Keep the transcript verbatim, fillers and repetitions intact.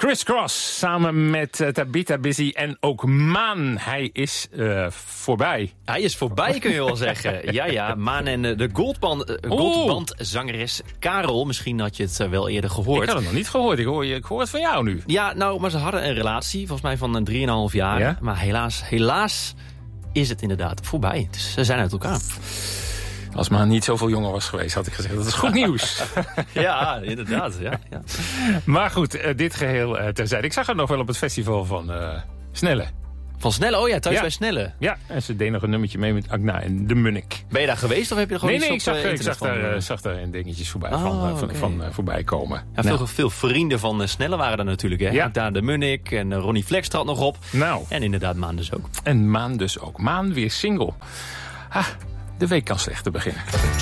Chris Cross samen met uh, Tabitha Busy en ook Maan. Hij is uh, voorbij. Hij is voorbij, kun je wel zeggen. Ja, ja, Maan en uh, de Goldband, uh, Goldband-zangeres Karel. Misschien had je het uh, wel eerder gehoord. Ik had het nog niet gehoord. Ik hoor, je, ik hoor het van jou nu. Ja, nou, maar ze hadden een relatie, volgens mij van drieënhalf jaar. Ja? Maar helaas, helaas is het inderdaad voorbij. Dus ze zijn uit elkaar. Als Maan niet zoveel jonger was geweest, had ik gezegd. Dat is goed nieuws. Ja, inderdaad. Ja, ja. Maar goed, uh, dit geheel uh, terzijde. Ik zag haar nog wel op het festival van uh, Snelle. Van Snelle? Oh ja, thuis ja. bij Snelle. Ja, en ze deed nog een nummertje mee met Agna en de Munnik. Ben je daar geweest of heb je er gewoon nee, iets nee, op Nee, nee, ik zag, van, daar, uh... zag daar een dingetjes voorbij, oh, van, uh, van, okay. van uh, voorbij komen. Ja, nou. veel, veel vrienden van uh, Snelle waren er natuurlijk. Hè? Ja. Daar de Munnik en uh, Ronnie Flex trad nog op. Nou. En inderdaad Maan dus ook. En Maan dus ook. Maan weer single. Ah, de week kan slechter beginnen.